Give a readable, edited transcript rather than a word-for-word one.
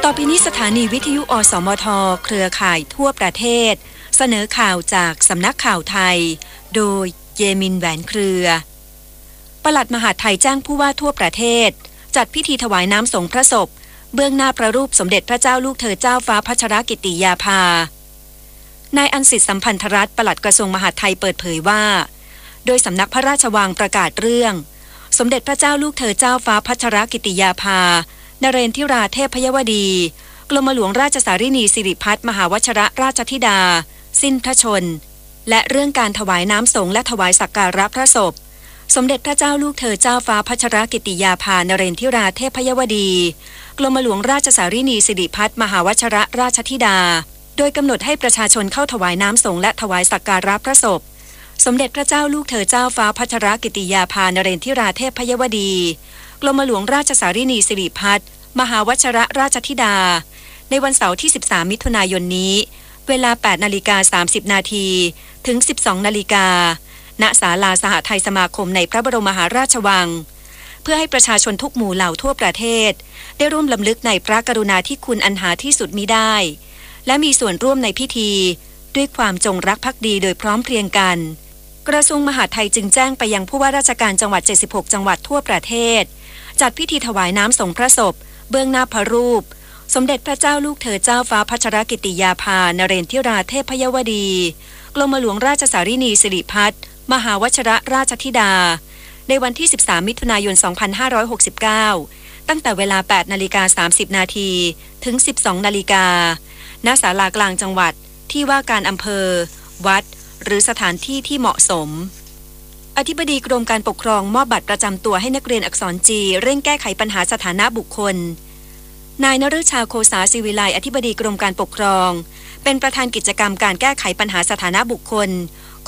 อไปนี้สถานีวิทยุอสมทเครือข่ายทั่วประเทศเสนอข่าวจากสำนักข่าวไทยโดยเยมินแหวนเครือปลัดมหาดไทยแจ้งผู้ว่าทั่วประเทศจัดพิธีถวายน้ำสงฆ์พระศพเบื้องหน้าพระรูปสมเด็จพระเจ้าลูกเธอเจ้าฟ้าพัชรกิติยาภานายอันสิทธิสัมพันธรัตน์ปลัดกระทรวงมหาดไทยเปิดเผยว่าโดยสำนักพระราชวังประกาศเรื่องสมเด็จพระเจ้าลูกเธอเจ้าฟ้าพัชรกิติยาภานเรนทิราเทพยวดีกรมหลวงราชสารินีสิริพัฒน์มหาวชิรราชธิดาสิ้นพระชนและเรื่องการถวายน้ำสงฆ์และถวายสักการะพระศพสมเด็จพระเจ้าลูกเธอเจ้าฟ้าพัชรกิติยาภานเรนทิราเทพยวดีกรมหลวงราชสารินีสิริพัฒน์มหาวชิรราชธิดาโดยกำหนดให้ประชาชนเข้าถวายน้ำสงฆ์และถวายสักการะพระศพสมเด็จพระเจ้าลูกเธอเจ้าฟ้าพัชรกิติยาภานเรนทิราเทพยวดีกรมหลวงราชสารินีสิริพัฒน์มหาวชิรราชธิดาในวันเสาร์ที่13มิถุนายนนี้เวลา 8:30 นาทีถึง 12:00 น.ณ ศาลาสหไทยสมาคมในพระบรมมหาราชวังเพื่อให้ประชาชนทุกหมู่เหล่าทั่วประเทศได้ร่วมรำลึกในพระกรุณาธิคุณอันหาที่สุดมิได้และมีส่วนร่วมในพิธีด้วยความจงรักภักดีโดยพร้อมเพรียงกันกระทรวงมหาดไทยจึงแจ้งไปยังผู้ว่าราชการจังหวัด76จังหวัดทั่วประเทศจัดพิธีถวายน้ำสงฆ์พระศพเบื้องหน้าพระรูปสมเด็จพระเจ้าลูกเธอเจ้าฟ้าพัชรกิติยาภานเรนทิราเทพยวดีกรมหลวงราชสารินีสิริพัฒน์มหาวชิรราชธิดาในวันที่13มิถุนายน2569ตั้งแต่เวลา 8:30 นาทีถึง 12:00 น.ณ ศาลากลางจังหวัดที่ว่าการอำเภอวัดหรือสถานที่ที่เหมาะสมอธิบดีกรมการปกครองมอบบัตรประจำตัวให้นักเรียนอักษรจีเร่งแก้ไขปัญหาสถานะบุคคลนายนฤชาโคสาศิวิไลอธิบดีกรมการปกครองเป็นประธานกิจกรรมการแก้ไขปัญหาสถานะบุคคล